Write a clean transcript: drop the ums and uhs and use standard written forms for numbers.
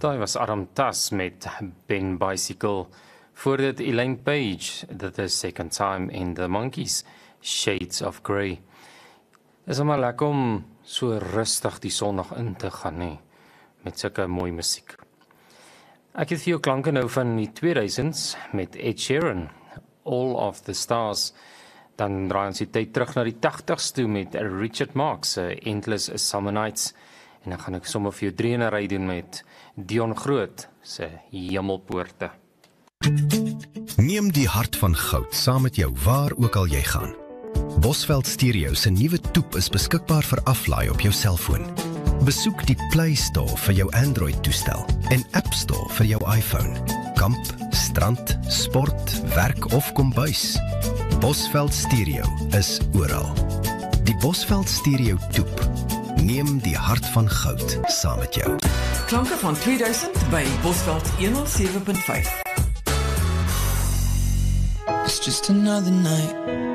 Daai was Adam Tas met Ben Bicycle. Voor dit Elaine Page, That is Second Time in The Monkees, Shades of Grey. Is maar lekker om so rustig die sondag in te gaan, nee, met sulke mooi musiek. Ek het vir jou klanke nou van die 2000s met Ed Sheeran, All of the Stars. Dan draai ons die tyd terug na die 80s toe met Richard Marx, Endless Summer Nights. En dan gaan ek sommer vir jou 3 in 'n ry doen met Dion Groot se Hemelpoorte. Neem die hart van goud saam met jou waar ook al jy gaan. Bosveld Stereo se nuwe toep is beskikbaar vir aflaai op jou selfoon. Besoek die Play Store vir jou Android-toestel en App Store vir jou iPhone. Kamp, strand, sport, werk of kombuis. Bosveld Stereo is oral. Die Bosveld Stereo toep. Neem die hart van goud saam met jou. Klanke van 2000 by Bosveld 107.5. It's just another night